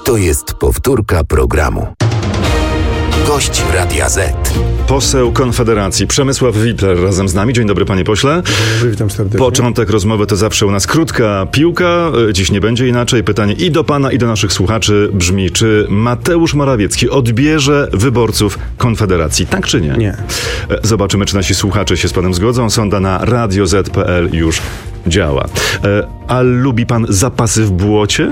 To jest powtórka programu. Gość Radia Z. Poseł Konfederacji Przemysław Wipler razem z nami. Dzień dobry, panie pośle. Witam serdecznie. Początek rozmowy to zawsze u nas krótka piłka. Dziś nie będzie inaczej. Pytanie i do pana, i do naszych słuchaczy brzmi: czy Mateusz Morawiecki odbierze wyborców Konfederacji? Tak czy nie? Nie. Zobaczymy, czy nasi słuchacze się z panem zgodzą. Sonda na radioz.pl już działa. A lubi pan zapasy w błocie?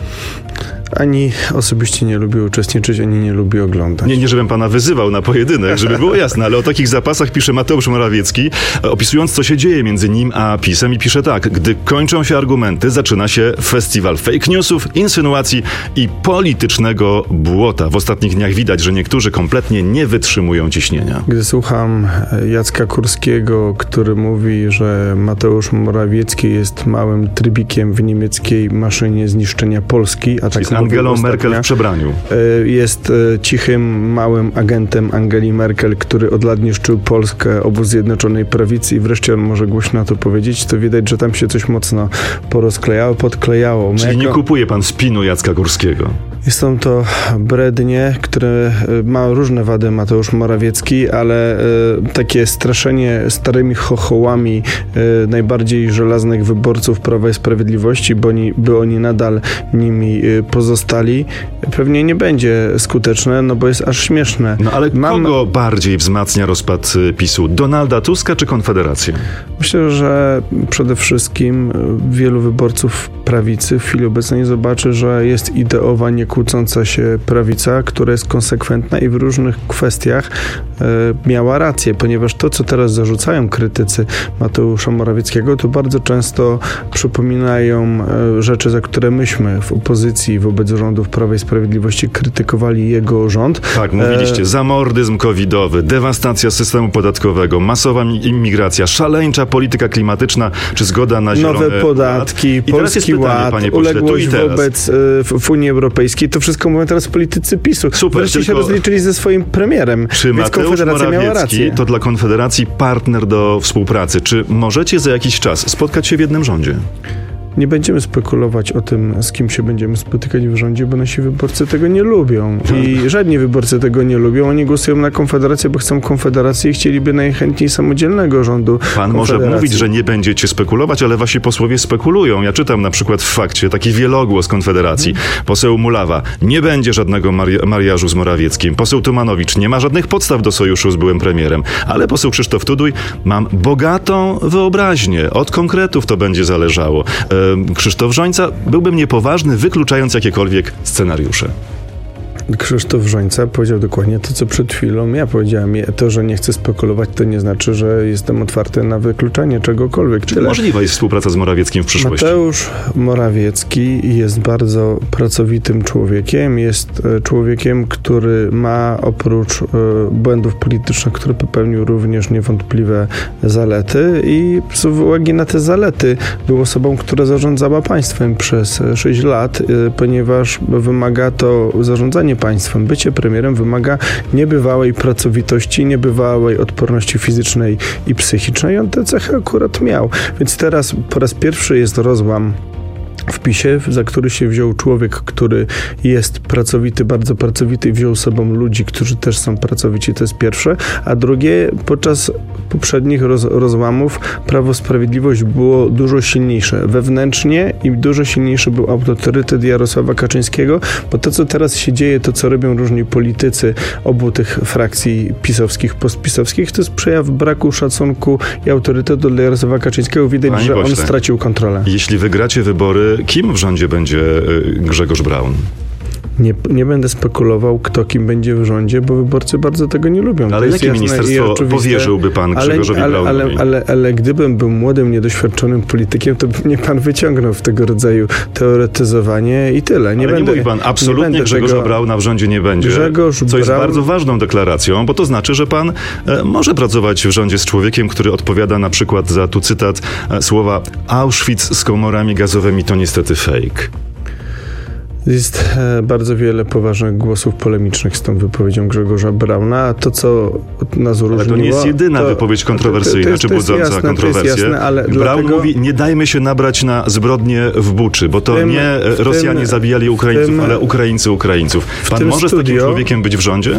Ani osobiście nie lubię uczestniczyć, ani nie lubię oglądać. Nie, żebym pana wyzywał na pojedynek, żeby było jasne, ale o takich zapasach pisze Mateusz Morawiecki, opisując, co się dzieje między nim a PiS-em, i pisze tak: gdy kończą się argumenty, zaczyna się festiwal fake newsów, insynuacji i politycznego błota. W ostatnich dniach widać, że niektórzy kompletnie nie wytrzymują ciśnienia. Gdy słucham Jacka Kurskiego, który mówi, że Mateusz Morawiecki jest małym trybikiem w niemieckiej maszynie zniszczenia Polski, a tak z Angelą Merkel w przebraniu. Jest cichym, małym agentem Angeli Merkel, który od lat niszczył Polskę, obóz Zjednoczonej Prawicy, i wreszcie on może głośno to powiedzieć, to widać, że tam się coś mocno porozklejało, podklejało. Czyli nie kupuje pan spinu Jacka Kurskiego? Są to brednie, które ma różne wady Mateusz Morawiecki, ale takie straszenie starymi chochołami najbardziej żelaznych wyborców Prawa i Sprawiedliwości, by oni nadal nimi pozostali, pewnie nie będzie skuteczne, no bo jest aż śmieszne. No ale kogo bardziej wzmacnia rozpad PiS-u? Donalda Tuska czy Konfederację? Myślę, że przede wszystkim wielu wyborców prawicy w chwili obecnej zobaczy, że jest ideowa, niekłócąca się prawica, która jest konsekwentna i w różnych kwestiach miała rację, ponieważ to, co teraz zarzucają krytycy Mateusza Morawieckiego, to bardzo często przypominają rzeczy, za które myśmy w opozycji wobec rządów Prawa i Sprawiedliwości krytykowali jego rząd. Tak, mówiliście, zamordyzm covidowy, dewastacja systemu podatkowego, masowa imigracja, szaleńcza polityka klimatyczna, czy zgoda na zielone nowe podatki, Polski Ład, uległość wobec w Unii Europejskiej. To wszystko mówią teraz politycy PiS-u. Super, wreszcie się rozliczyli ze swoim premierem. Czy Mateusz Morawiecki to dla Konfederacji partner do współpracy? Czy możecie za jakiś czas spotkać się w jednym rządzie? Nie będziemy spekulować o tym, z kim się będziemy spotykać w rządzie, bo nasi wyborcy tego nie lubią. I żadni wyborcy tego nie lubią. Oni głosują na Konfederację, bo chcą Konfederację i chcieliby najchętniej samodzielnego rządu. Pan może mówić, że nie będziecie spekulować, ale wasi posłowie spekulują. Ja czytam na przykład w Fakcie taki wielogłos Konfederacji. Poseł Mulawa: nie będzie żadnego mariażu z Morawieckim. Poseł Tumanowicz: nie ma żadnych podstaw do sojuszu z byłym premierem. Ale poseł Krzysztof Tuduj: mam bogatą wyobraźnię. Od konkretów to będzie zależało. Krzysztof Rzońca: byłbym niepoważny, wykluczając jakiekolwiek scenariusze. Krzysztof Rzońca powiedział dokładnie to, co przed chwilą ja powiedziałem. To, że nie chcę spekulować, to nie znaczy, że jestem otwarty na wykluczanie czegokolwiek. Czy możliwa jest współpraca z Morawieckim w przyszłości? Mateusz Morawiecki jest bardzo pracowitym człowiekiem. Jest człowiekiem, który ma oprócz błędów politycznych, które popełnił, również niewątpliwe zalety, i z uwagi na te zalety był osobą, która zarządzała państwem przez 6 lat, ponieważ wymaga to zarządzanie państwem. Bycie premierem wymaga niebywałej pracowitości, niebywałej odporności fizycznej i psychicznej. On te cechy akurat miał. Więc teraz po raz pierwszy jest rozłam w PiS-ie, za który się wziął człowiek, który jest pracowity, bardzo pracowity, i wziął sobą ludzi, którzy też są pracowici. To jest pierwsze. A drugie, podczas poprzednich rozłamów Prawo Sprawiedliwość było dużo silniejsze wewnętrznie i dużo silniejszy był autorytet Jarosława Kaczyńskiego, bo to, co teraz się dzieje, to, co robią różni politycy obu tych frakcji pisowskich, postpisowskich, to jest przejaw braku szacunku i autorytetu dla Jarosława Kaczyńskiego. Widać, Panie że pośle, on stracił kontrolę. Jeśli wygracie wybory, kim w rządzie będzie Grzegorz Braun? Nie będę spekulował, kto kim będzie w rządzie, bo wyborcy bardzo tego nie lubią. Ale jakie ministerstwo powierzyłby pan Grzegorzowi Braunowi? Ale gdybym był młodym, niedoświadczonym politykiem, to by mnie pan wyciągnął w tego rodzaju teoretyzowanie i tyle. Nie mówi pan absolutnie Grzegorza Brauna w rządzie nie będzie. Co jest bardzo ważną deklaracją, bo to znaczy, że pan może pracować w rządzie z człowiekiem, który odpowiada na przykład za, tu cytat, słowa: Auschwitz z komorami gazowymi to niestety fake. Jest bardzo wiele poważnych głosów polemicznych z tą wypowiedzią Grzegorza Brauna, a to, co nas różniło... Ale to nie jest jedyna wypowiedź kontrowersyjna, czy budząca kontrowersję. Braun mówi, nie dajmy się nabrać na zbrodnie w Buczy, bo to nie Rosjanie zabijali Ukraińców, ale Ukraińcy Ukraińców. Pan może z takim człowiekiem być w rządzie?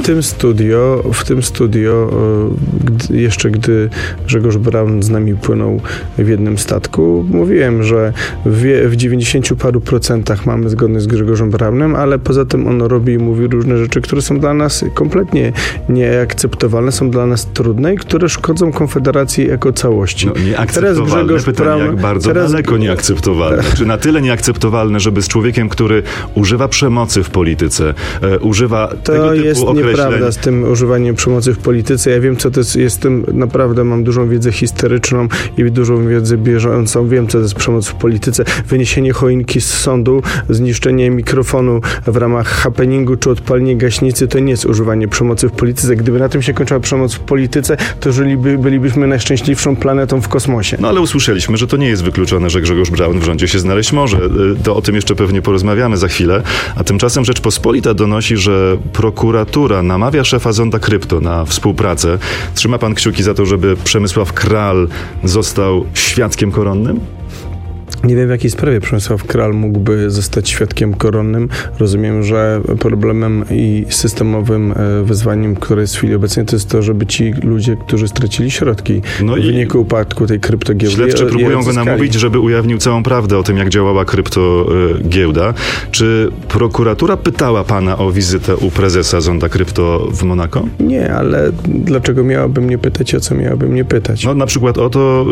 W tym studio, jeszcze gdy Grzegorz Braun z nami płynął w jednym statku, mówiłem, że w 90 paru procentach mamy zgodność z Grzegorzem Braunem, ale poza tym on robi i mówi różne rzeczy, które są dla nas kompletnie nieakceptowalne, są dla nas trudne i które szkodzą Konfederacji jako całości. No, nieakceptowalne. Pytanie, jak bardzo daleko nieakceptowalne? Czy na tyle nieakceptowalne, żeby z człowiekiem, który używa przemocy w polityce, używa tego typu jest określeń... nieprawda z tym używaniem przemocy w polityce. Ja wiem, co to jest. Jestem naprawdę, mam dużą wiedzę historyczną i dużą wiedzę bieżącą. Wiem, co to jest przemoc w polityce. Wyniesienie choinki z sądu, zniszczenie mikrofonu w ramach happeningu czy odpalenie gaśnicy, to nie jest używanie przemocy w polityce. Gdyby na tym się kończyła przemoc w polityce, to bylibyśmy najszczęśliwszą planetą w kosmosie. No ale usłyszeliśmy, że to nie jest wykluczone, że Grzegorz Braun w rządzie się znaleźć może. To o tym jeszcze pewnie porozmawiamy za chwilę. A tymczasem Rzeczpospolita donosi, że prokuratura namawia szefa Zonda Krypto na współpracę. Trzyma pan kciuki za to, żeby Przemysław Kral został świadkiem koronnym? Nie wiem, w jakiej sprawie Przemysław Kral mógłby zostać świadkiem koronnym. Rozumiem, że problemem i systemowym wyzwaniem, które jest w chwili obecnej, to jest to, żeby ci ludzie, którzy stracili środki w wyniku upadku tej kryptogiełdy... Śledczy próbują go namówić, żeby ujawnił całą prawdę o tym, jak działała kryptogiełda. Czy prokuratura pytała pana o wizytę u prezesa Zonda Krypto w Monako? Nie, ale dlaczego miałaby mnie pytać, o co miałaby mnie pytać? No na przykład o to,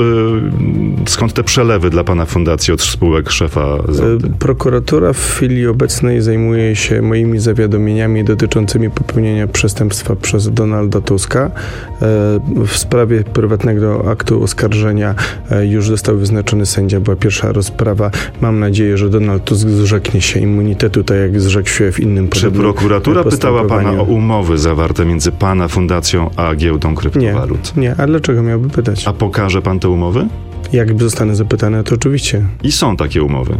skąd te przelewy dla pana fundacji od spółek szefa Zondy. Prokuratura w chwili obecnej zajmuje się moimi zawiadomieniami dotyczącymi popełnienia przestępstwa przez Donalda Tuska. W sprawie prywatnego aktu oskarżenia już został wyznaczony sędzia, była pierwsza rozprawa. Mam nadzieję, że Donald Tusk zrzeknie się immunitetu, tak jak zrzekł się w innym Czy prokuratura pytała pana o umowy zawarte między pana fundacją a giełdą kryptowalut? Nie, a dlaczego miałby pytać? A pokaże pan te umowy? Jak zostanę zapytany, to oczywiście. I są takie umowy.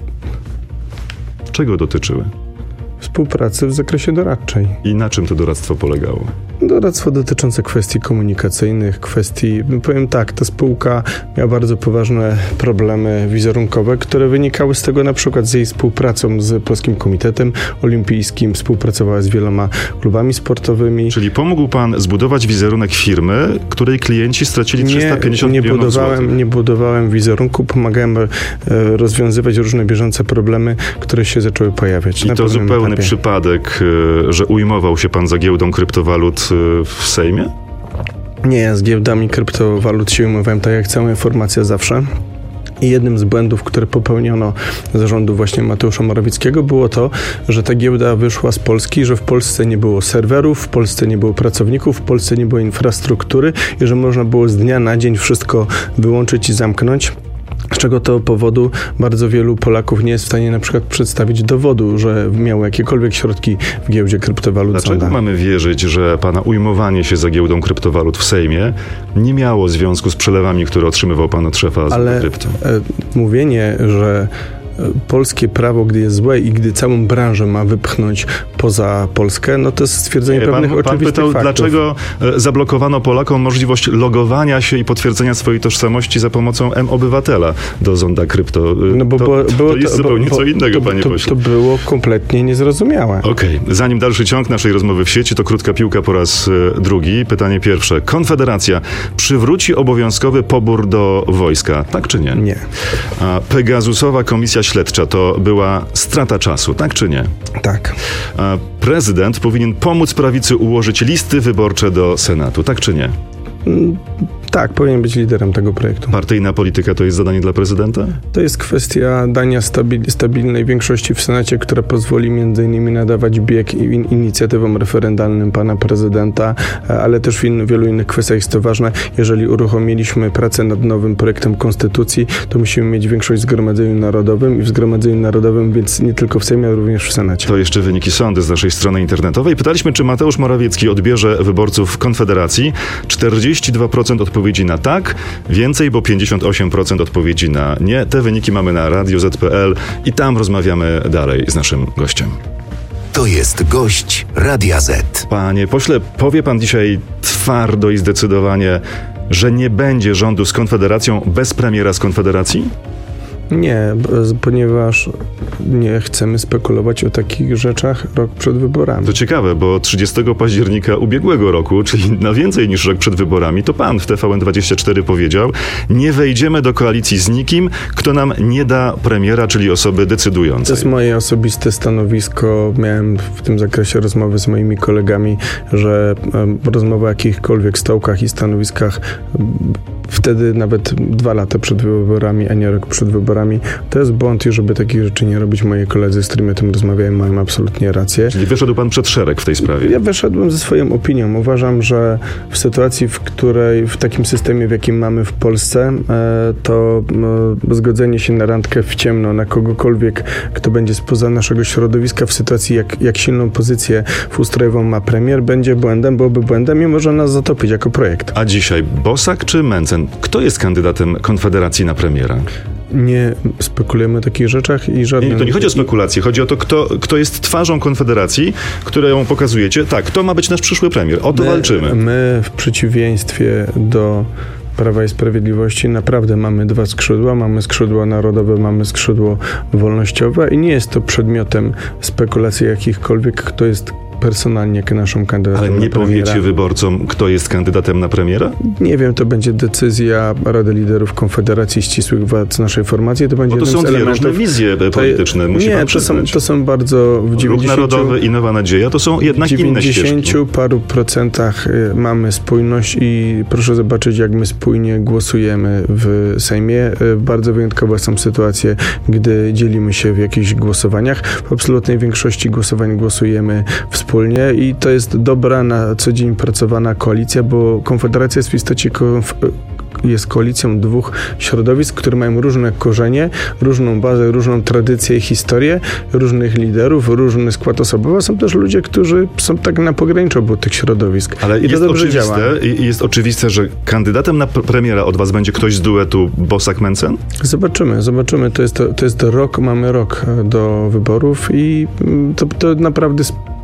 Czego dotyczyły? Współpracy w zakresie doradczej. I na czym to doradztwo polegało? Doradztwo dotyczące kwestii komunikacyjnych, powiem tak, ta spółka miała bardzo poważne problemy wizerunkowe, które wynikały z tego na przykład z jej współpracą z Polskim Komitetem Olimpijskim, współpracowała z wieloma klubami sportowymi. Czyli pomógł pan zbudować wizerunek firmy, której klienci stracili 350 milionów złotych. Nie budowałem wizerunku, pomagałem rozwiązywać różne bieżące problemy, które się zaczęły pojawiać. I to zupełny przypadek, że ujmował się pan za giełdą kryptowalut w Sejmie? Nie, z giełdami kryptowalut się umywałem, tak jak cała informacja zawsze. I jednym z błędów, które popełniono zarządu właśnie Mateusza Morawieckiego, było to, że ta giełda wyszła z Polski, że w Polsce nie było serwerów, w Polsce nie było pracowników, w Polsce nie było infrastruktury i że można było z dnia na dzień wszystko wyłączyć i zamknąć. Z czego to powodu bardzo wielu Polaków nie jest w stanie na przykład przedstawić dowodu, że miało jakiekolwiek środki w giełdzie kryptowalut. Dlaczego mamy wierzyć, że pana ujmowanie się za giełdą kryptowalut w Sejmie nie miało związku z przelewami, które otrzymywał pan od szefa Zonda Krypto? Mówienie, że polskie prawo, gdy jest złe i gdy całą branżę ma wypchnąć poza Polskę, no to jest stwierdzenie pewnych oczywistych pytał, faktów. Dlaczego zablokowano Polakom możliwość logowania się i potwierdzenia swojej tożsamości za pomocą M-Obywatela do Zonda Krypto? No bo to jest zupełnie co innego, panie pośle. To było kompletnie niezrozumiałe. Okej. Zanim dalszy ciąg naszej rozmowy w sieci, to krótka piłka po raz drugi. Pytanie pierwsze. Konfederacja przywróci obowiązkowy pobór do wojska, tak czy nie? Nie. A Pegasusowa Komisja Śledcza to była strata czasu, tak czy nie? Tak. A prezydent powinien pomóc prawicy ułożyć listy wyborcze do Senatu, tak czy nie? Tak, powinien być liderem tego projektu. Partyjna polityka to jest zadanie dla prezydenta? To jest kwestia dania stabilnej większości w Senacie, która pozwoli m.in. nadawać bieg inicjatywom referendalnym pana prezydenta, ale też w wielu innych kwestiach jest to ważne. Jeżeli uruchomiliśmy pracę nad nowym projektem konstytucji, to musimy mieć większość w Zgromadzeniu Narodowym i w Zgromadzeniu Narodowym, więc nie tylko w Sejmie, ale również w Senacie. To jeszcze wyniki sądy z naszej strony internetowej. Pytaliśmy, czy Mateusz Morawiecki odbierze wyborców Konfederacji. 40 32% odpowiedzi na tak, więcej, bo 58% odpowiedzi na nie. Te wyniki mamy na Radio Z.pl i tam rozmawiamy dalej z naszym gościem. To jest gość Radia Z. Panie pośle, powie pan dzisiaj twardo i zdecydowanie, że nie będzie rządu z Konfederacją bez premiera z Konfederacji? Nie, ponieważ nie chcemy spekulować o takich rzeczach rok przed wyborami. To ciekawe, bo 30 października ubiegłego roku, czyli na więcej niż rok przed wyborami, to pan w TVN24 powiedział: nie wejdziemy do koalicji z nikim, kto nam nie da premiera, czyli osoby decydującej. To jest moje osobiste stanowisko. Miałem w tym zakresie rozmowy z moimi kolegami, że rozmowa o jakichkolwiek stołkach i stanowiskach wtedy nawet 2 lata przed wyborami, a nie rok przed wyborami, to jest błąd i żeby takich rzeczy nie robić. Moi koledzy, z którymi o tym rozmawiałem, mają absolutnie rację. Czyli wyszedł pan przed szereg w tej sprawie? Ja wyszedłem ze swoją opinią. Uważam, że w sytuacji, w której, w takim systemie, w jakim mamy w Polsce, to zgodzenie się na randkę w ciemno na kogokolwiek, kto będzie spoza naszego środowiska, w sytuacji, jak silną pozycję ustrojową ma premier, będzie błędem, byłoby błędem i może nas zatopić jako projekt. A dzisiaj Bosak czy Mencen? Kto jest kandydatem Konfederacji na premiera? Nie spekulujemy o takich rzeczach i żadnym... Nie, to nie chodzi o spekulacje, chodzi o to, kto jest twarzą Konfederacji, którą pokazujecie. Tak, to ma być nasz przyszły premier. O to walczymy. My w przeciwieństwie do Prawa i Sprawiedliwości naprawdę mamy 2 skrzydła. Mamy skrzydło narodowe, mamy skrzydło wolnościowe i nie jest to przedmiotem spekulacji jakichkolwiek, kto jest personalnie naszą kandydaturą. Ale nie powiecie wyborcom, kto jest kandydatem na premiera? Nie wiem, to będzie decyzja Rady Liderów Konfederacji Ścisłych Władz naszej formacji. To będzie Bo to są dwie różne wizje polityczne, musi pan przyznać. To są bardzo... Ruch Narodowy i Nowa Nadzieja to są jednak inne ścieżki. W 90 paru procentach mamy spójność i proszę zobaczyć, jak my spójnie głosujemy w Sejmie. Bardzo wyjątkowe są sytuacje, gdy dzielimy się w jakichś głosowaniach. W absolutnej większości głosowań głosujemy wspólnie i to jest dobra, na co dzień pracowana koalicja, bo Konfederacja jest w istocie jest koalicją 2 środowisk, które mają różne korzenie, różną bazę, różną tradycję i historię, różnych liderów, różny skład osobowy. Są też ludzie, którzy są tak na pograniczu obu tych środowisk. Ale i to dobrze działa. Jest oczywiste, że kandydatem na premiera od was będzie ktoś z duetu Bosak-Mencen? Zobaczymy. To jest rok, mamy rok do wyborów i to naprawdę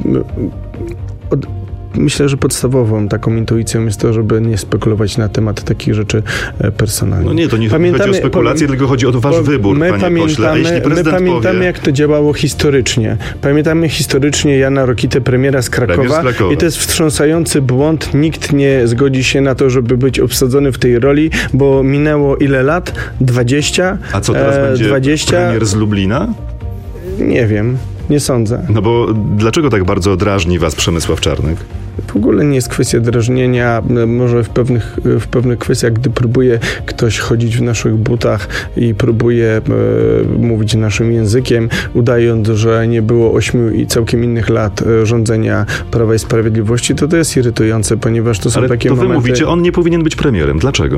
myślę, że podstawową taką intuicją jest to, żeby nie spekulować na temat takich rzeczy personalnych. No nie, to nie chodzi o spekulacje, tylko chodzi o wasz wybór, panie pośle. A jeśli prezydent pamiętamy, jak to działało historycznie. Pamiętamy historycznie Jana Rokitę, premiera z Krakowa. I to jest wstrząsający błąd. Nikt nie zgodzi się na to, żeby być obsadzony w tej roli, bo minęło ile lat? 20? A co teraz będzie 20? Premier z Lublina? Nie wiem. Nie sądzę. No bo dlaczego tak bardzo drażni was Przemysław Czarnek? W ogóle nie jest kwestia drażnienia. Może w pewnych kwestiach, gdy próbuje ktoś chodzić w naszych butach i próbuje mówić naszym językiem, udając, że nie było 8 i całkiem innych lat rządzenia Prawa i Sprawiedliwości, to jest irytujące, ponieważ to są ale takie to momenty... wy mówicie, on nie powinien być premierem. Dlaczego?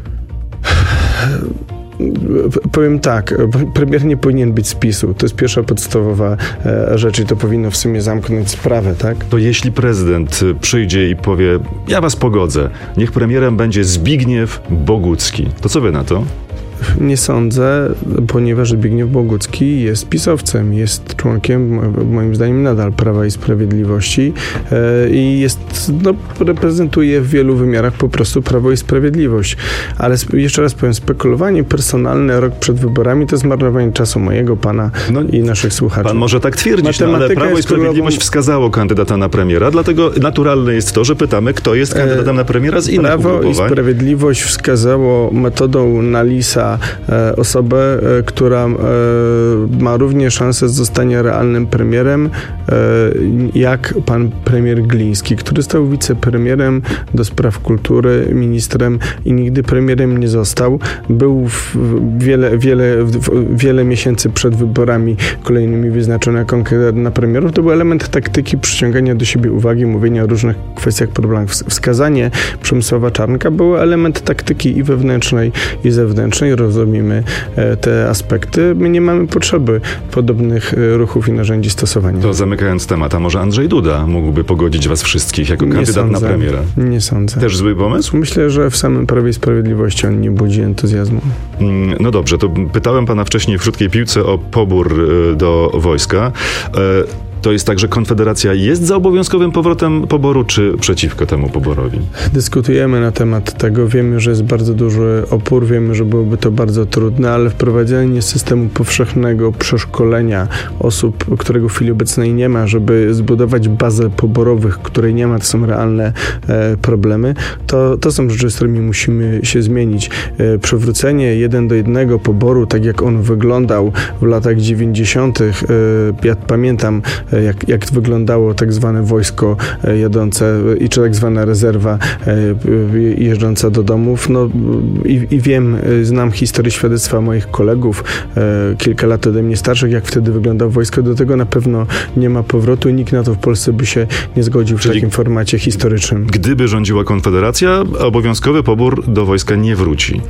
Powiem tak, premier nie powinien być z PiS-u. To jest pierwsza podstawowa rzecz i to powinno w sumie zamknąć sprawę, tak? To jeśli prezydent przyjdzie i powie, ja was pogodzę, niech premierem będzie Zbigniew Bogucki, to co wy na to? Nie sądzę, ponieważ Zbigniew Bogucki jest pisowcem, jest członkiem, moim zdaniem, nadal Prawa i Sprawiedliwości i reprezentuje w wielu wymiarach po prostu Prawo i Sprawiedliwość. Ale jeszcze raz powiem, spekulowanie personalne rok przed wyborami to zmarnowanie czasu mojego, pana i naszych słuchaczy. Pan może tak twierdzić, ale Prawo i Sprawiedliwość wskazało kandydata na premiera, dlatego naturalne jest to, że pytamy, kto jest kandydatem na premiera z innych ugrupowań. Prawo i Sprawiedliwość wskazało metodą na lisa osobę, która ma równie szansę zostania realnym premierem, jak pan premier Gliński, który stał wicepremierem do spraw kultury, ministrem i nigdy premierem nie został. Był wiele miesięcy przed wyborami kolejnymi wyznaczony jako kandydat na premierów. To był element taktyki przyciągania do siebie uwagi, mówienia o różnych kwestiach, problemach. Wskazanie Przemysława Czarnka było element taktyki i wewnętrznej, i zewnętrznej. rozumiemy te aspekty, my nie mamy potrzeby podobnych ruchów i narzędzi stosowania. To zamykając temat, a może Andrzej Duda mógłby pogodzić was wszystkich jako kandydat na premiera? Nie sądzę. Też zły pomysł? Myślę, że w samym Prawie i Sprawiedliwości on nie budzi entuzjazmu. No dobrze, to pytałem pana wcześniej w krótkiej piłce o pobór do wojska. To jest tak, że Konfederacja jest za obowiązkowym powrotem poboru, czy przeciwko temu poborowi? Dyskutujemy na temat tego. Wiemy, że jest bardzo duży opór, wiemy, że byłoby to bardzo trudne, ale wprowadzenie systemu powszechnego przeszkolenia osób, którego w chwili obecnej nie ma, żeby zbudować bazę poborowych, której nie ma, to są realne problemy, to są rzeczy, z którymi musimy się zmienić. Przywrócenie 1:1 poboru, tak jak on wyglądał w latach 90., ja pamiętam, jak wyglądało tak zwane wojsko jadące czy tak zwana rezerwa jeżdżąca do domów. No i wiem, znam historię świadectwa moich kolegów, kilka lat ode mnie starszych, jak wtedy wyglądało wojsko. Do tego na pewno nie ma powrotu i nikt na to w Polsce by się nie zgodził w takim formacie historycznym. Gdyby rządziła Konfederacja, obowiązkowy pobór do wojska nie wróci.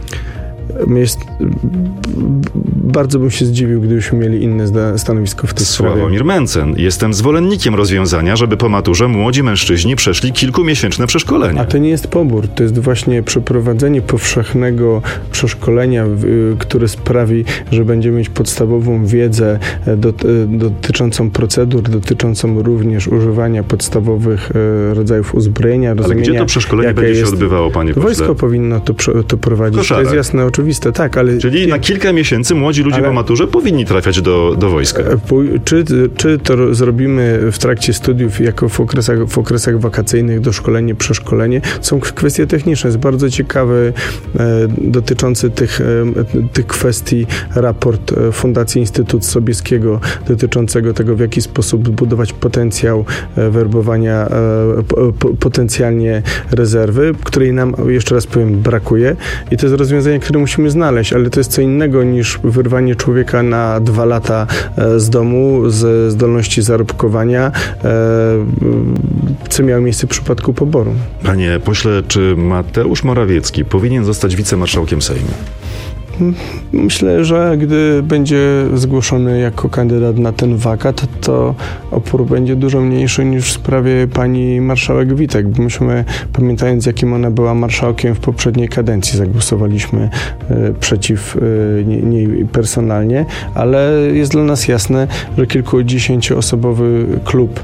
Bardzo bym się zdziwił, gdybyśmy mieli inne stanowisko w tej sprawie. Sławomir Mencen. Jestem zwolennikiem rozwiązania, żeby po maturze młodzi mężczyźni przeszli kilkumiesięczne przeszkolenie. A to nie jest pobór, to jest właśnie przeprowadzenie powszechnego przeszkolenia, które sprawi, że będziemy mieć podstawową wiedzę dotyczącą procedur, dotyczącą również używania podstawowych rodzajów uzbrojenia, rozumienia. Ale gdzie to przeszkolenie będzie się odbywało, panie pośle? Wojsko powinno to prowadzić. Koszarek. To jest jasne, oczywiste, tak, ale... Czyli na kilka miesięcy młodzi ludzie po maturze powinni trafiać do wojska. Czy to zrobimy w trakcie studiów, jako w okresach wakacyjnych, doszkolenie, przeszkolenie, są kwestie techniczne. Jest bardzo ciekawy dotyczący tych kwestii raport Fundacji Instytut Sobieskiego dotyczącego tego, w jaki sposób budować potencjał werbowania potencjalnie rezerwy, której nam, jeszcze raz powiem, brakuje. I to jest rozwiązanie, które musimy znaleźć, ale to jest co innego niż wyrwanie człowieka na 2 lata z domu, ze zdolności zarobkowania, co miało miejsce w przypadku poboru. Panie pośle, czy Mateusz Morawiecki powinien zostać wicemarszałkiem Sejmu? Myślę, że gdy będzie zgłoszony jako kandydat na ten wakat, to opór będzie dużo mniejszy niż w sprawie pani marszałek Witek. Bo myśmy, pamiętając, jakim ona była marszałkiem w poprzedniej kadencji, zagłosowaliśmy przeciw niej personalnie, ale jest dla nas jasne, że kilkudziesięcioosobowy klub,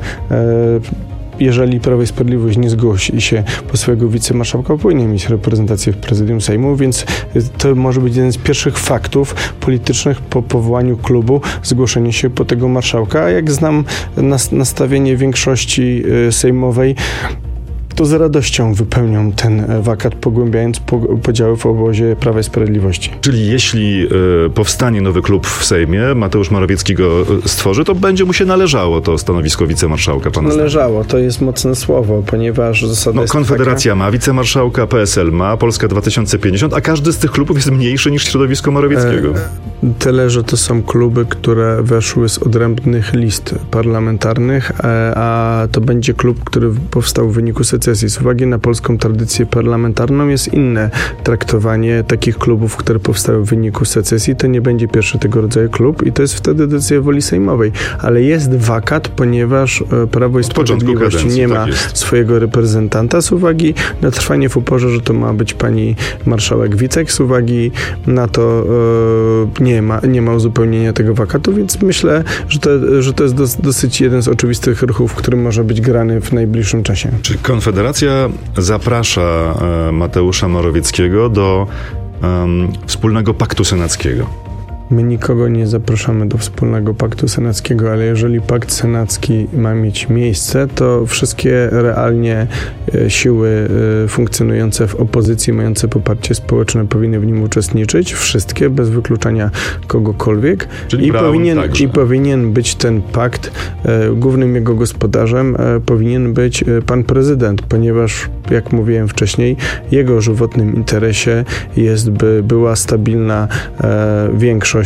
jeżeli Prawo i Sprawiedliwość nie zgłosi się po swojego wicemarszałka, powinien mieć reprezentację w prezydium Sejmu, więc to może być jeden z pierwszych faktów politycznych po powołaniu klubu, zgłoszenie się po tego marszałka. A jak znam nastawienie większości sejmowej, to z radością wypełnią ten wakat, pogłębiając podziały w obozie Prawa i Sprawiedliwości. Czyli jeśli powstanie nowy klub w Sejmie, Mateusz Morawiecki go stworzy, to będzie mu się należało to stanowisko wicemarszałka, pana należało, to jest mocne słowo, ponieważ zasada jest Konfederacja taka... ma wicemarszałka, PSL ma, Polska 2050, a każdy z tych klubów jest mniejszy niż środowisko Morawieckiego. Tyle, że to są kluby, które weszły z odrębnych list parlamentarnych, a to będzie klub, który powstał w wyniku secesji. Z uwagi na polską tradycję parlamentarną jest inne traktowanie takich klubów, które powstały w wyniku secesji. To nie będzie pierwszy tego rodzaju klub i to jest wtedy decyzja woli sejmowej. Ale jest wakat, ponieważ Prawo i Sprawiedliwość nie ma swojego reprezentanta z uwagi na trwanie w uporze, że to ma być pani marszałek Witek, z uwagi na to nie ma uzupełnienia tego wakatu, więc myślę, że to jest dosyć jeden z oczywistych ruchów, który może być grany w najbliższym czasie. Czy Konfederacja zaprasza Mateusza Morawieckiego do wspólnego paktu senackiego? My nikogo nie zapraszamy do wspólnego paktu senackiego, ale jeżeli pakt senacki ma mieć miejsce, to wszystkie realnie siły funkcjonujące w opozycji, mające poparcie społeczne powinny w nim uczestniczyć. Wszystkie, bez wykluczania kogokolwiek. Czyli I powinien być ten pakt, głównym jego gospodarzem powinien być pan prezydent, ponieważ, jak mówiłem wcześniej, jego żywotnym interesie jest, by była stabilna większość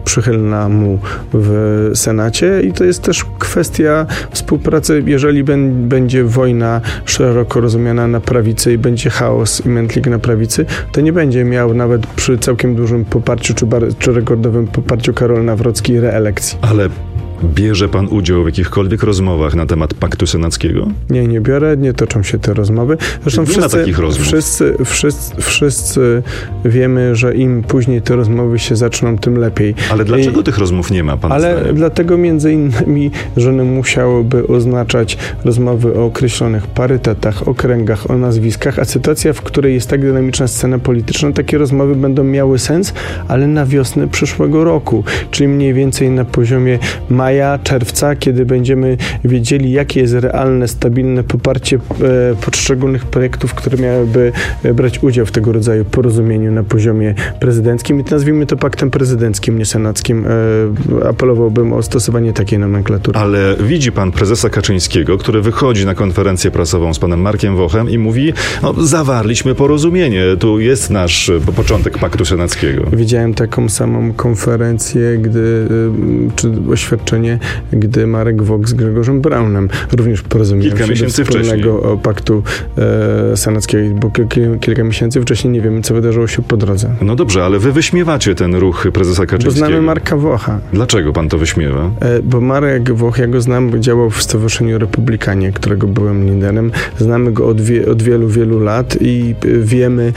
przychylna mu w Senacie i to jest też kwestia współpracy, jeżeli będzie wojna szeroko rozumiana na prawicy i będzie chaos i mętlik na prawicy, to nie będzie miał nawet przy całkiem dużym poparciu czy rekordowym poparciu Karol Nawrocki reelekcji. Ale bierze pan udział w jakichkolwiek rozmowach na temat paktu senackiego? Nie biorę, nie toczą się te rozmowy. Zresztą nie ma takich rozmów. Wszyscy wiemy, że im później te rozmowy się zaczną, tym lepiej. Ale dlaczego tych rozmów nie ma, pan zdaniem? Dlatego między innymi, że one musiałyby oznaczać rozmowy o określonych parytetach, okręgach, o nazwiskach, a sytuacja, w której jest tak dynamiczna scena polityczna, takie rozmowy będą miały sens, ale na wiosnę przyszłego roku, czyli mniej więcej na poziomie maja, czerwca, kiedy będziemy wiedzieli, jakie jest realne, stabilne poparcie poszczególnych projektów, które miałyby brać udział w tego rodzaju porozumieniu na poziomie prezydenckim. I nazwijmy to paktem prezydenckim, nie senackim. Apelowałbym o stosowanie takiej nomenklatury. Ale widzi pan prezesa Kaczyńskiego, który wychodzi na konferencję prasową z panem Markiem Wochem i mówi, zawarliśmy porozumienie, tu jest nasz początek paktu senackiego. Widziałem taką samą konferencję, czy oświadczenie, gdy Marek Woch z Grzegorzem Braunem również porozumiewał się do wspólnego paktu senackiego, bo kilka miesięcy wcześniej nie wiemy, co wydarzyło się po drodze. No dobrze, ale wy wyśmiewacie ten ruch prezesa Kaczyńskiego. Bo znamy Marka Wocha. Dlaczego pan to wyśmiewa? Bo Marek Woch, ja go znam, działał w Stowarzyszeniu Republikanie, którego byłem liderem. Znamy go od wielu, wielu lat i wiemy,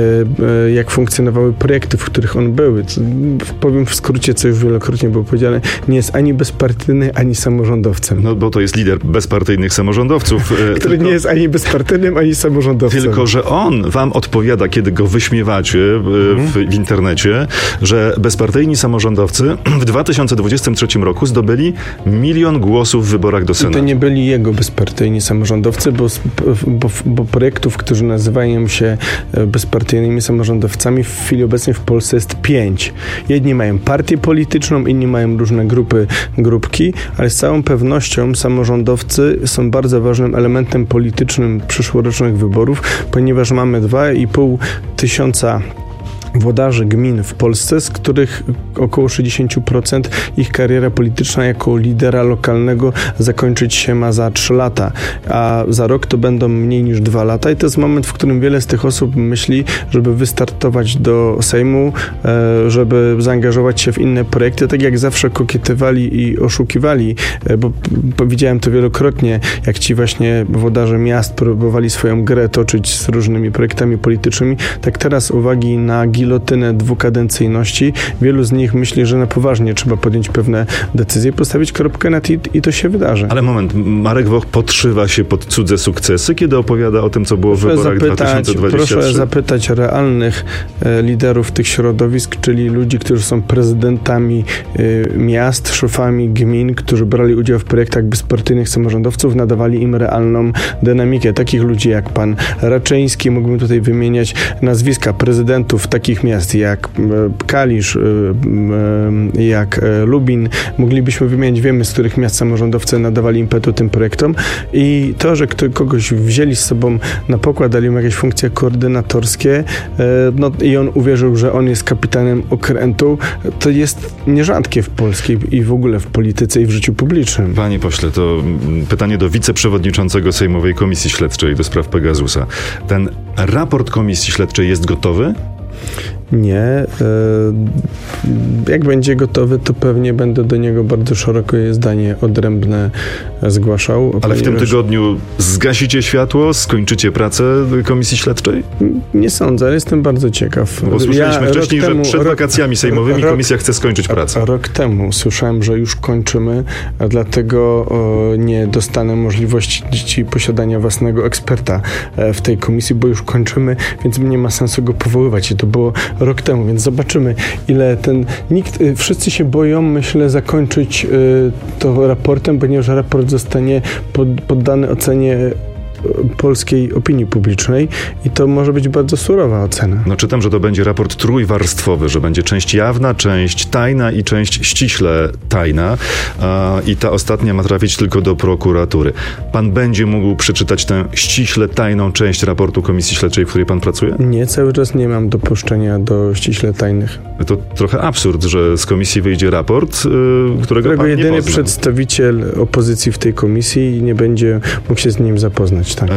jak funkcjonowały projekty, w których on był. Powiem w skrócie, co już wielokrotnie było powiedziane, nie jest ani bezpartyjny, ani samorządowcem. No bo to jest lider bezpartyjnych samorządowców. Który nie jest ani bezpartyjnym, ani samorządowcem. Tylko, że on wam odpowiada, kiedy go wyśmiewacie w internecie, że bezpartyjni samorządowcy w 2023 roku zdobyli 1 milion głosów w wyborach do Senatu. I to nie byli jego bezpartyjni samorządowcy, bo projektów, którzy nazywają się bezpartyjnymi samorządowcami, w chwili obecnej w Polsce jest 5. Jedni mają partię polityczną, inni mają różne grupki, ale z całą pewnością samorządowcy są bardzo ważnym elementem politycznym przyszłorocznych wyborów, ponieważ mamy 2,5 tysiąca włodarzy gmin w Polsce, z których około 60% ich kariera polityczna jako lidera lokalnego zakończyć się ma za 3 lata, a za rok to będą mniej niż 2 lata i to jest moment, w którym wiele z tych osób myśli, żeby wystartować do Sejmu, żeby zaangażować się w inne projekty, tak jak zawsze kokietowali i oszukiwali, bo widziałem to wielokrotnie, jak ci właśnie włodarze miast próbowali swoją grę toczyć z różnymi projektami politycznymi, tak teraz uwagi na gilotynę dwukadencyjności. Wielu z nich myśli, że na poważnie trzeba podjąć pewne decyzje, postawić kropkę nad i to się wydarzy. Ale moment, Marek Woch podszywa się pod cudze sukcesy, kiedy opowiada o tym, co było w wyborach 2023? Proszę zapytać realnych liderów tych środowisk, czyli ludzi, którzy są prezydentami miast, szefami gmin, którzy brali udział w projektach bezpartyjnych samorządowców, nadawali im realną dynamikę. Takich ludzi jak pan Raczyński, mógłbym tutaj wymieniać nazwiska prezydentów takich miast jak Kalisz, jak Lubin. Moglibyśmy wymienić, wiemy, z których miast samorządowcy nadawali impetu tym projektom i to, że kogoś wzięli z sobą na pokład, dali mu jakieś funkcje koordynatorskie, i on uwierzył, że on jest kapitanem okrętu, to jest nierzadkie w polskiej i w ogóle w polityce i w życiu publicznym. Panie pośle, to pytanie do wiceprzewodniczącego Sejmowej Komisji Śledczej do spraw Pegasusa. Ten raport Komisji Śledczej jest gotowy? Nie. Jak będzie gotowy, to pewnie będę do niego bardzo szerokie zdanie odrębne zgłaszał. Ale w tym tygodniu zgasicie światło, skończycie pracę Komisji Śledczej? Nie sądzę, ale jestem bardzo ciekaw. Bo słyszeliśmy wcześniej, że przed wakacjami sejmowymi komisja chce skończyć pracę. Rok temu słyszałem, że już kończymy, a dlatego nie dostanę możliwości posiadania własnego eksperta w tej komisji, bo już kończymy, więc nie ma sensu go powoływać. I to było rok temu, więc zobaczymy, ile wszyscy się boją, myślę, zakończyć to raportem, ponieważ raport zostanie poddany ocenie polskiej opinii publicznej i to może być bardzo surowa ocena. No czytam, że to będzie raport trójwarstwowy, że będzie część jawna, część tajna i część ściśle tajna i ta ostatnia ma trafić tylko do prokuratury. Pan będzie mógł przeczytać tę ściśle tajną część raportu Komisji Śledczej, w której pan pracuje? Nie, cały czas nie mam dopuszczenia do ściśle tajnych. To trochę absurd, że z komisji wyjdzie raport, którego pan nie jedyny pozna. przedstawiciel opozycji w tej komisji nie będzie mógł się z nim zapoznać. Tak?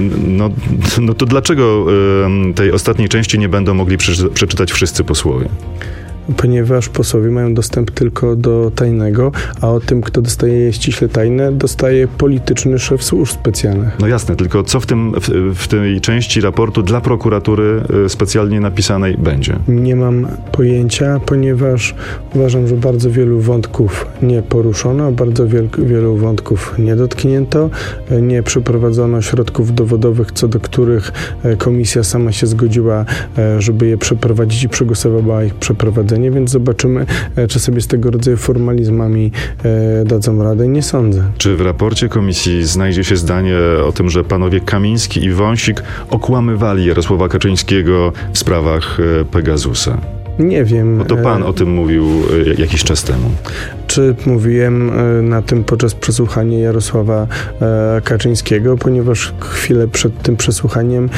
No to dlaczego tej ostatniej części nie będą mogli przeczytać wszyscy posłowie? Ponieważ posłowie mają dostęp tylko do tajnego, a o tym, kto dostaje ściśle tajne, dostaje polityczny szef służb specjalnych. No jasne, tylko co w tej części raportu dla prokuratury specjalnie napisanej będzie? Nie mam pojęcia, ponieważ uważam, że bardzo wielu wątków nie poruszono, bardzo wielu wątków nie dotknięto, nie przeprowadzono środków dowodowych, co do których komisja sama się zgodziła, żeby je przeprowadzić i przegłosowała ich przeprowadzenie. Więc zobaczymy, czy sobie z tego rodzaju formalizmami dadzą radę. Nie sądzę. Czy w raporcie komisji znajdzie się zdanie o tym, że panowie Kamiński i Wąsik okłamywali Jarosława Kaczyńskiego w sprawach Pegasusa? Nie wiem. Bo to pan o tym mówił jakiś czas temu. Czy mówiłem na tym podczas przesłuchania Jarosława Kaczyńskiego, ponieważ chwilę przed tym przesłuchaniem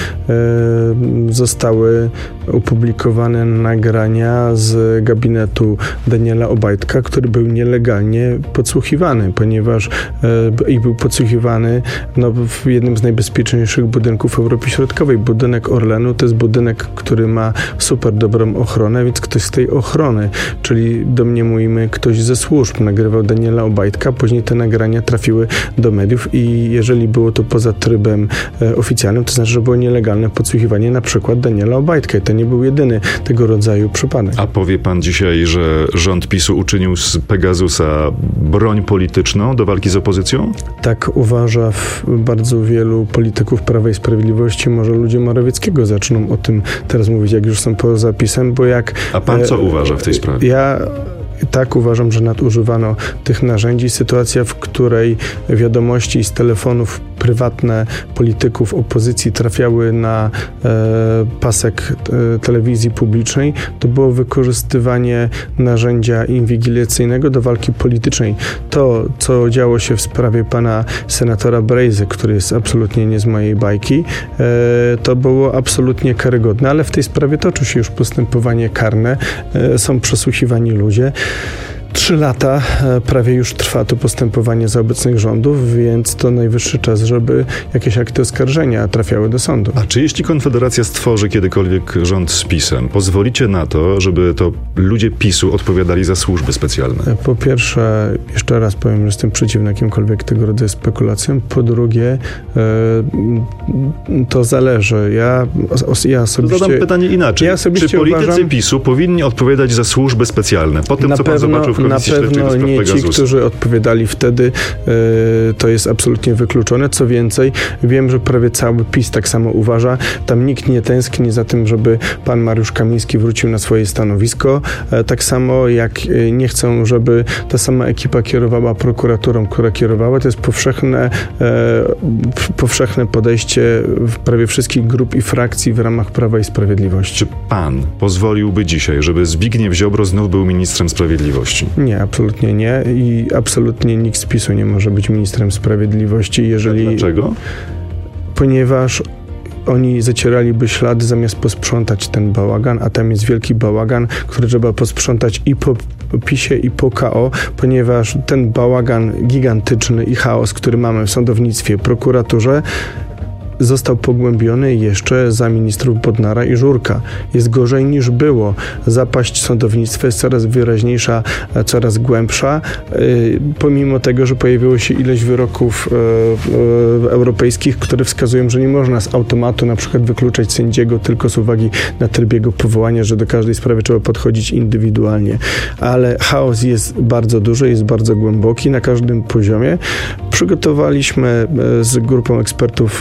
zostały opublikowane nagrania z gabinetu Daniela Obajtka, który był nielegalnie podsłuchiwany, ponieważ był podsłuchiwany w jednym z najbezpieczniejszych budynków w Europie Środkowej. Budynek Orlenu to jest budynek, który ma super dobrą ochronę, więc ktoś z tej ochrony, czyli domniemujmy ktoś ze służb, nagrywał Daniela Obajtka, później te nagrania trafiły do mediów i jeżeli było to poza trybem oficjalnym, to znaczy, że było nielegalne podsłuchiwanie na przykład Daniela Obajtka i to nie był jedyny tego rodzaju przypadek. A powie pan dzisiaj, że rząd PiS-u uczynił z Pegasusa broń polityczną do walki z opozycją? Tak uważa bardzo wielu polityków Prawa i Sprawiedliwości. Może ludzie Morawieckiego zaczną o tym teraz mówić, jak już są poza PiS-em, bo jak... A pan co uważa w tej sprawie? Ja tak uważam, że nadużywano tych narzędzi. Sytuacja, w której wiadomości z telefonów prywatne polityków opozycji trafiały na pasek telewizji publicznej, to było wykorzystywanie narzędzia inwigilacyjnego do walki politycznej. To, co działo się w sprawie pana senatora Brejzy, który jest absolutnie nie z mojej bajki, to było absolutnie karygodne, ale w tej sprawie toczy się już postępowanie karne, są przesłuchiwani ludzie. 3 lata prawie już trwa to postępowanie za obecnych rządów, więc to najwyższy czas, żeby jakieś akty oskarżenia trafiały do sądu. A czy jeśli Konfederacja stworzy kiedykolwiek rząd z PiS-em, pozwolicie na to, żeby to ludzie PiS-u odpowiadali za służby specjalne? Po pierwsze, jeszcze raz powiem, że jestem przeciwny jakimkolwiek tego rodzaju spekulacjom. Po drugie, to zależy. Ja osobiście... Zadam pytanie inaczej. Czy politycy PiS-u powinni odpowiadać za służby specjalne? Po tym, co pan zobaczył w Komisji Śledczej do spraw nie Pegasusa. Ci, którzy odpowiadali wtedy, to jest absolutnie wykluczone. Co więcej, wiem, że prawie cały PiS tak samo uważa. Tam nikt nie tęskni za tym, żeby pan Mariusz Kamiński wrócił na swoje stanowisko. Tak samo jak nie chcą, żeby ta sama ekipa kierowała prokuraturą, która kierowała. To jest powszechne podejście w prawie wszystkich grup i frakcji w ramach Prawa i Sprawiedliwości. Czy pan pozwoliłby dzisiaj, żeby Zbigniew Ziobro znów był ministrem sprawiedliwości? Nie, absolutnie nie i absolutnie nikt z PiS-u nie może być ministrem sprawiedliwości, jeżeli... A dlaczego? Ponieważ oni zacieraliby ślady zamiast posprzątać ten bałagan, a tam jest wielki bałagan, który trzeba posprzątać i po PiS-ie i po KO, ponieważ ten bałagan gigantyczny i chaos, który mamy w sądownictwie, prokuraturze, został pogłębiony jeszcze za ministrów Bodnara i Żurka. Jest gorzej niż było. Zapaść sądownictwa jest coraz wyraźniejsza, coraz głębsza, pomimo tego, że pojawiło się ileś wyroków europejskich, które wskazują, że nie można z automatu na przykład wykluczać sędziego tylko z uwagi na tryb jego powołania, że do każdej sprawy trzeba podchodzić indywidualnie. Ale chaos jest bardzo duży, jest bardzo głęboki na każdym poziomie. Przygotowaliśmy z grupą ekspertów w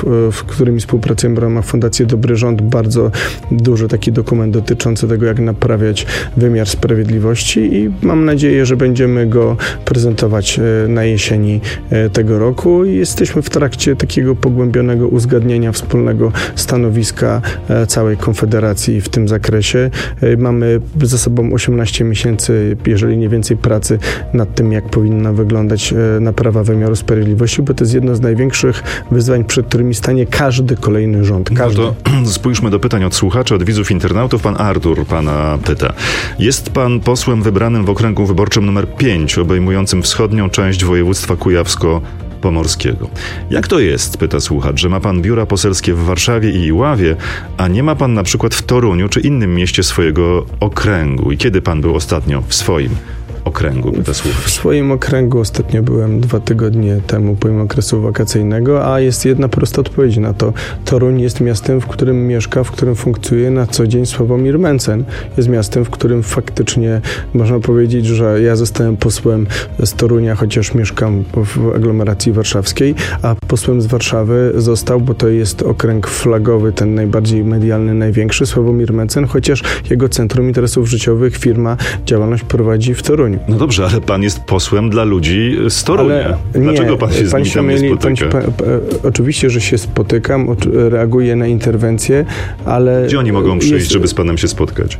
którymi współpracujemy w ramach Fundacji Dobry Rząd, bardzo duży taki dokument dotyczący tego, jak naprawiać wymiar sprawiedliwości i mam nadzieję, że będziemy go prezentować na jesieni tego roku i jesteśmy w trakcie takiego pogłębionego uzgadnienia wspólnego stanowiska całej Konfederacji w tym zakresie. Mamy za sobą 18 miesięcy, jeżeli nie więcej, pracy nad tym, jak powinna wyglądać naprawa wymiaru sprawiedliwości, bo to jest jedno z największych wyzwań, przed którymi stanie każdy kolejny rząd. Każdy. No to spójrzmy do pytań od słuchaczy, od widzów, internautów. Pan Artur pana pyta. Jest pan posłem wybranym w okręgu wyborczym numer 5, obejmującym wschodnią część województwa kujawsko-pomorskiego. Jak to jest, pyta słuchacz, że ma pan biura poselskie w Warszawie i Iławie, a nie ma pan na przykład w Toruniu czy innym mieście swojego okręgu? I kiedy pan był ostatnio w swoim okręgu, pyta słuchacz? W swoim okręgu ostatnio byłem 2 tygodnie temu, pomimo okresu wakacyjnego, a jest jedna prosta odpowiedź na to. Toruń jest miastem, w którym mieszka, w którym funkcjonuje na co dzień Sławomir Mencen. Jest miastem, w którym faktycznie można powiedzieć, że ja zostałem posłem z Torunia, chociaż mieszkam w aglomeracji warszawskiej, a posłem z Warszawy został, bo to jest okręg flagowy, ten najbardziej medialny, największy, Sławomir Mencen, chociaż jego Centrum Interesów Życiowych, firma, działalność prowadzi w Toruniu. No dobrze, ale pan jest posłem dla ludzi z Torunia. Dlaczego pan się z nimi tam nie spotyka? Oczywiście, że się spotykam, reaguję na interwencje, ale... Gdzie oni mogą przyjść, żeby z panem się spotkać?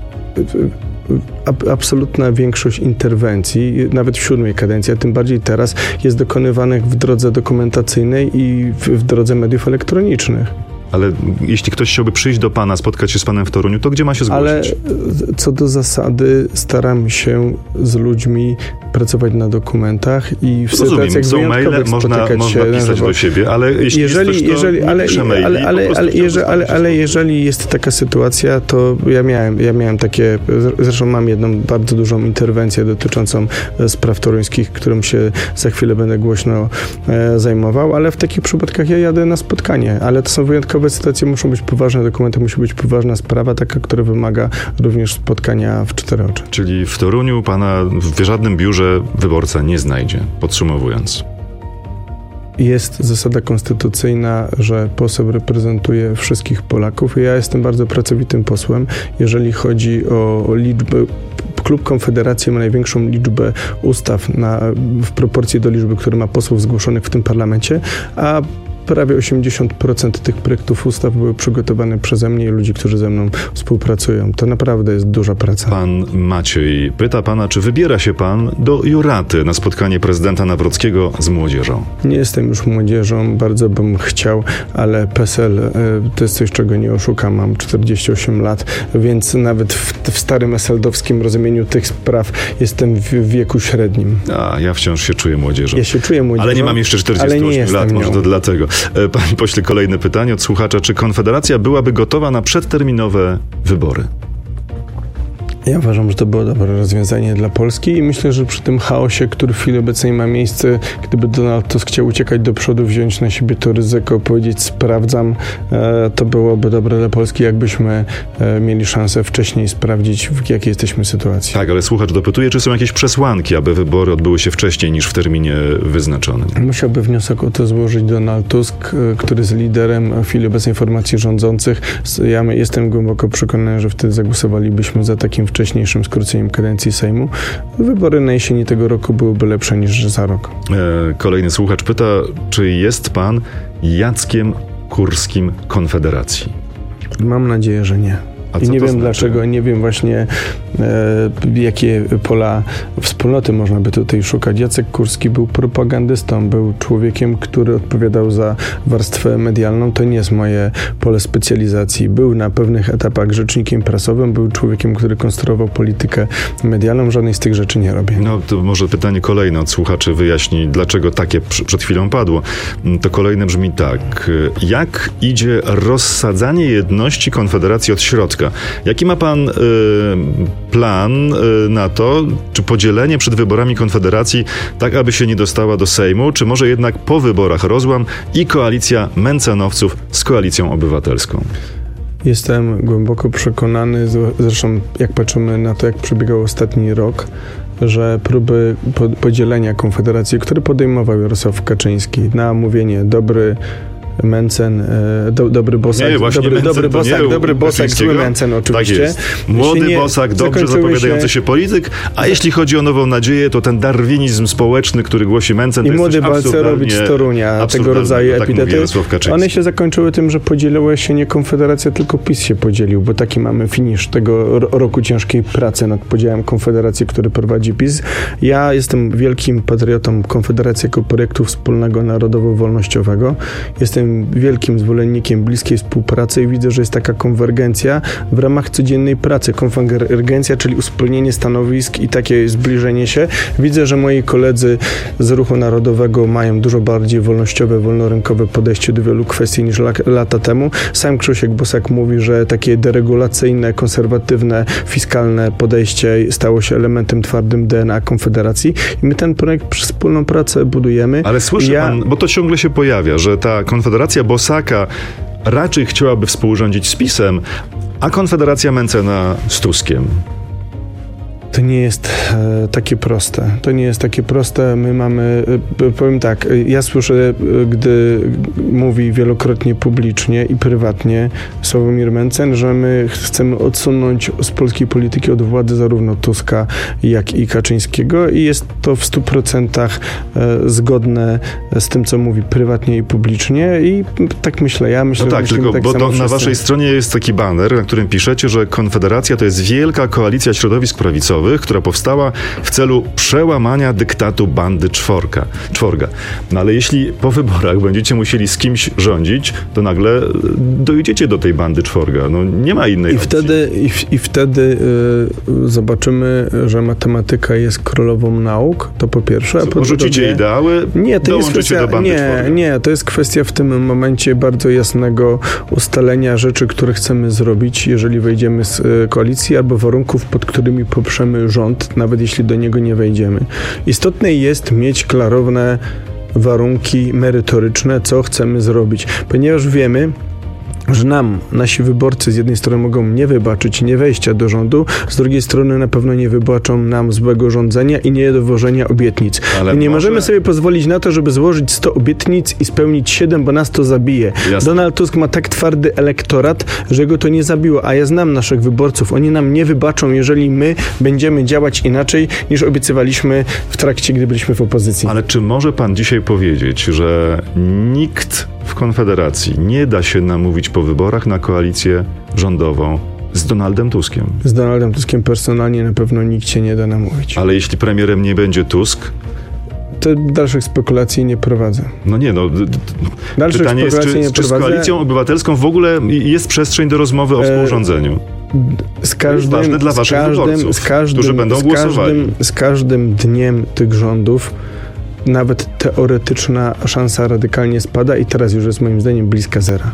Absolutna większość interwencji, nawet w 7. kadencji, a tym bardziej teraz, jest dokonywanych w drodze dokumentacyjnej i w drodze mediów elektronicznych. Ale jeśli ktoś chciałby przyjść do pana, spotkać się z panem w Toruniu, to gdzie ma się zgłosić? Ale co do zasady staram się z ludźmi pracować na dokumentach i w sytuacjach są maile, można pisać do siebie, ale jeśli jest coś, to nie pisze maili, ale jeżeli jest taka sytuacja, to ja miałem takie, zresztą mam jedną bardzo dużą interwencję dotyczącą spraw toruńskich, którą się za chwilę będę głośno zajmował, ale w takich przypadkach ja jadę na spotkanie, ale to są wyjątkowe sytuacje, muszą być poważne dokumenty, musi być poważna sprawa, taka, która wymaga również spotkania w 4 oczy. Czyli w Toruniu pana w żadnym biurze wyborca nie znajdzie, podsumowując. Jest zasada konstytucyjna, że poseł reprezentuje wszystkich Polaków i ja jestem bardzo pracowitym posłem. Jeżeli chodzi o liczbę, klub Konfederacji ma największą liczbę ustaw w proporcji do liczby, które ma posłów zgłoszonych w tym parlamencie, a prawie 80% tych projektów ustaw były przygotowane przeze mnie i ludzi, którzy ze mną współpracują. To naprawdę jest duża praca. Pan Maciej pyta pana, czy wybiera się pan do Juraty na spotkanie prezydenta Nawrockiego z młodzieżą? Nie jestem już młodzieżą, bardzo bym chciał, ale PESEL to jest coś, czego nie oszukam. Mam 48 lat, więc nawet w starym eseldowskim rozumieniu tych spraw jestem w wieku średnim. A ja wciąż się czuję młodzieżą. Ja się czuję młodzieżą. Ale nie mam jeszcze 48 lat, może to dlatego. Panie pośle, kolejne pytanie od słuchacza. Czy Konfederacja byłaby gotowa na przedterminowe wybory? Ja uważam, że to było dobre rozwiązanie dla Polski i myślę, że przy tym chaosie, który w chwili obecnej ma miejsce, gdyby Donald Tusk chciał uciekać do przodu, wziąć na siebie to ryzyko, powiedzieć sprawdzam, to byłoby dobre dla Polski, jakbyśmy mieli szansę wcześniej sprawdzić, w jakiej jesteśmy sytuacji. Tak, ale słuchacz dopytuje, czy są jakieś przesłanki, aby wybory odbyły się wcześniej niż w terminie wyznaczonym. Musiałby wniosek o to złożyć Donald Tusk, który jest liderem w chwili obecnej formacji rządzących. Ja jestem głęboko przekonany, że wtedy zagłosowalibyśmy za takim wcześniejszym skróceniem kadencji Sejmu. Wybory na jesieni tego roku byłyby lepsze niż za rok. Kolejny słuchacz pyta, czy jest pan Jackiem Kurskim Konfederacji? Mam nadzieję, że nie. I nie wiem dlaczego, nie wiem właśnie jakie pola wspólnoty można by tutaj szukać. Jacek Kurski był propagandystą, był człowiekiem, który odpowiadał za warstwę medialną. To nie jest moje pole specjalizacji. Był na pewnych etapach rzecznikiem prasowym, był człowiekiem, który konstruował politykę medialną. Żadnej z tych rzeczy nie robię. No to może pytanie kolejne od słuchaczy wyjaśni, dlaczego takie przed chwilą padło. To kolejne brzmi tak. Jak idzie rozsadzanie jedności Konfederacji od środka? Jaki ma pan plan na to, czy podzielenie przed wyborami Konfederacji, tak aby się nie dostała do Sejmu, czy może jednak po wyborach rozłam i koalicja Mencenowców z Koalicją Obywatelską? Jestem głęboko przekonany, zresztą jak patrzymy na to, jak przebiegał ostatni rok, że próby podzielenia Konfederacji, które podejmował Jarosław Kaczyński na mówienie dobry Mencen, dobry Bosak, Nie, właśnie dobry Bosak, zły Mencen oczywiście. Tak jest. Młody Bosak, dobrze zapowiadający się polityk, a jeśli chodzi o nową nadzieję, to ten darwinizm społeczny, który głosi Mencen, i młody Balcerowicz z Torunia, tego rodzaju epitety, one się zakończyły tym, że podzieliła się nie Konfederacja, tylko PiS się podzielił, bo taki mamy finisz tego roku ciężkiej pracy nad podziałem Konfederacji, który prowadzi PiS. Ja jestem wielkim patriotą Konfederacji jako projektu wspólnego narodowo-wolnościowego. Jestem wielkim zwolennikiem bliskiej współpracy i widzę, że jest taka konwergencja w ramach codziennej pracy. Konwergencja, czyli uspólnienie stanowisk i takie zbliżenie się. Widzę, że moi koledzy z Ruchu Narodowego mają dużo bardziej wolnościowe, wolnorynkowe podejście do wielu kwestii niż lata temu. Sam Krzysiek Bosak mówi, że takie deregulacyjne, konserwatywne, fiskalne podejście stało się elementem twardym DNA Konfederacji i my ten projekt przez wspólną pracę budujemy. Ale słyszy pan, bo to ciągle się pojawia, że ta Konfederacja Bosaka raczej chciałaby współrządzić z PiS-em, a Konfederacja Mencena z Tuskiem. To nie jest takie proste. To nie jest takie proste. My mamy, powiem tak, ja słyszę, gdy mówi wielokrotnie publicznie i prywatnie Sławomir Mencen, że my chcemy odsunąć z polskiej polityki od władzy zarówno Tuska, jak i Kaczyńskiego i jest to w 100% zgodne z tym, co mówi prywatnie i publicznie i tak myślę. Ja myślę, no tak, tylko tak bo na waszej stronie jest taki baner, na którym piszecie, że Konfederacja to jest wielka koalicja środowisk prawicowych, która powstała w celu przełamania dyktatu bandy czworga. No ale jeśli po wyborach będziecie musieli z kimś rządzić, to nagle dojdziecie do tej bandy czworga. No nie ma innej opcji. Wtedy zobaczymy, że matematyka jest królową nauk, to po pierwsze. A po rzucicie ideały, dołączycie do bandy czworga. Nie, to jest kwestia w tym momencie bardzo jasnego ustalenia rzeczy, które chcemy zrobić, jeżeli wejdziemy z koalicji, albo warunków, pod którymi poprzemy rząd, nawet jeśli do niego nie wejdziemy. Istotne jest mieć klarowne warunki merytoryczne, co chcemy zrobić, ponieważ wiemy, że nasi wyborcy z jednej strony mogą nie wybaczyć nie wejścia do rządu, z drugiej strony na pewno nie wybaczą nam złego rządzenia i niedowożenia obietnic. Ale nie możemy sobie pozwolić na to, żeby złożyć 100 obietnic i spełnić 7, bo nas to zabije. Jasne. Donald Tusk ma tak twardy elektorat, że go to nie zabiło, a ja znam naszych wyborców. Oni nam nie wybaczą, jeżeli my będziemy działać inaczej, niż obiecywaliśmy w trakcie, gdy byliśmy w opozycji. Ale czy może pan dzisiaj powiedzieć, że nikt w Konfederacji nie da się namówić po wyborach na koalicję rządową z Donaldem Tuskiem? Z Donaldem Tuskiem personalnie na pewno nikt się nie da namówić. Ale jeśli premierem nie będzie Tusk? To dalszych spekulacji nie prowadzę. No nie, no. Pytanie jest, czy z Koalicją Obywatelską w ogóle jest przestrzeń do rozmowy o współrządzeniu? To jest ważne dla waszych wyborców, którzy będą głosowali. Z każdym dniem tych rządów nawet teoretyczna szansa radykalnie spada i teraz już jest moim zdaniem bliska zera.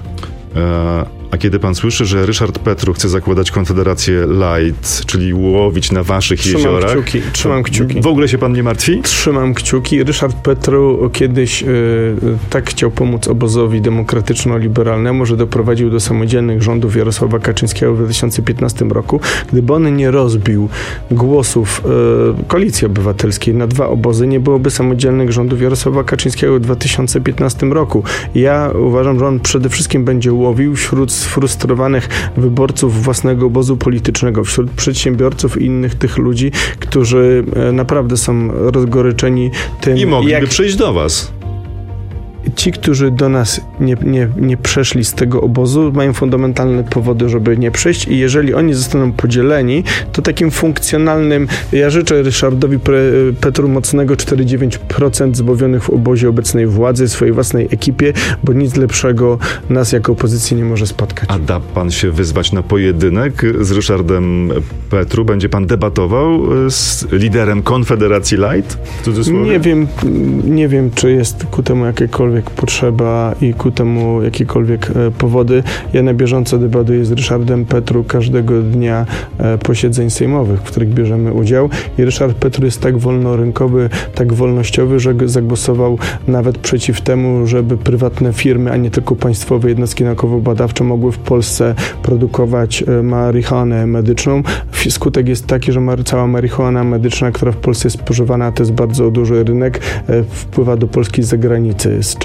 A kiedy pan słyszy, że Ryszard Petru chce zakładać Konfederację Light, czyli łowić na waszych jeziorach... Trzymam kciuki. W ogóle się pan nie martwi? Trzymam kciuki. Ryszard Petru kiedyś tak chciał pomóc obozowi demokratyczno-liberalnemu, że doprowadził do samodzielnych rządów Jarosława Kaczyńskiego w 2015 roku. Gdyby on nie rozbił głosów Koalicji Obywatelskiej na dwa obozy, nie byłoby samodzielnych rządów Jarosława Kaczyńskiego w 2015 roku. Ja uważam, że on przede wszystkim będzie łowił wśród sfrustrowanych wyborców własnego obozu politycznego, wśród przedsiębiorców i innych tych ludzi, którzy naprawdę są rozgoryczeni tym, i mogliby przyjść do was. Ci, którzy do nas nie przeszli z tego obozu, mają fundamentalne powody, żeby nie przyjść i jeżeli oni zostaną podzieleni, to takim funkcjonalnym, ja życzę Ryszardowi Petru mocnego 4,9% zbawionych w obozie obecnej władzy, swojej własnej ekipie, bo nic lepszego nas jako opozycji nie może spotkać. A da pan się wyzwać na pojedynek z Ryszardem Petru? Będzie pan debatował z liderem Konfederacji Light? W cudzysłowie? Nie wiem, czy jest ku temu jakiekolwiek potrzeba i ku temu jakiekolwiek powody. Ja na bieżąco debatuję z Ryszardem Petru każdego dnia posiedzeń sejmowych, w których bierzemy udział i Ryszard Petru jest tak wolnorynkowy, tak wolnościowy, że zagłosował nawet przeciw temu, żeby prywatne firmy, a nie tylko państwowe jednostki naukowo-badawcze mogły w Polsce produkować marihuanę medyczną. Skutek jest taki, że cała marihuana medyczna, która w Polsce jest spożywana, to jest bardzo duży rynek, wpływa do Polski z zagranicy, z Czech,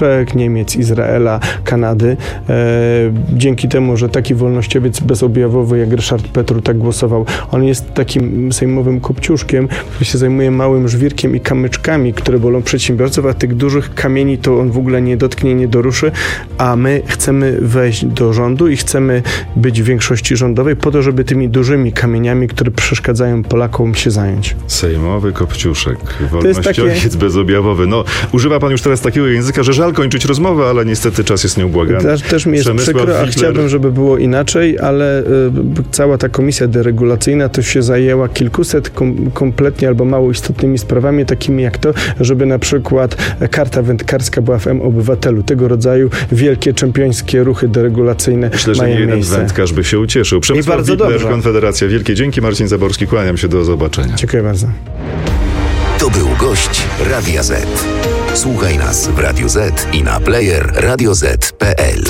Czech, Niemiec, Izraela, Kanady. Dzięki temu, że taki wolnościowiec bezobjawowy jak Ryszard Petru tak głosował, on jest takim sejmowym kopciuszkiem, który się zajmuje małym żwirkiem i kamyczkami, które bolą przedsiębiorców, a tych dużych kamieni to on w ogóle nie dotknie, nie doruszy, a my chcemy wejść do rządu i chcemy być w większości rządowej po to, żeby tymi dużymi kamieniami, które przeszkadzają Polakom, się zająć. Sejmowy kopciuszek, wolnościowiec bezobjawowy. No, używa pan już teraz takiego języka, że żal kończyć rozmowę, ale niestety czas jest nieubłagany. Też mi jest przykro, a chciałbym, żeby było inaczej, ale cała ta komisja deregulacyjna to się zajęła kilkuset kompletnie albo mało istotnymi sprawami, takimi jak to, żeby na przykład karta wędkarska była w M-Obywatelu. Tego rodzaju wielkie, czempiońskie ruchy deregulacyjne Myślę, że mają nie jeden miejsce. wędkarz by się ucieszył. Przemysław bardzo Witler, dobrze. Konfederacja. Wielkie dzięki. Marcin Zaborski, kłaniam się, do zobaczenia. Dziękuję bardzo. To był gość Radia Z. Słuchaj nas w Radio Z i na player radioz.pl.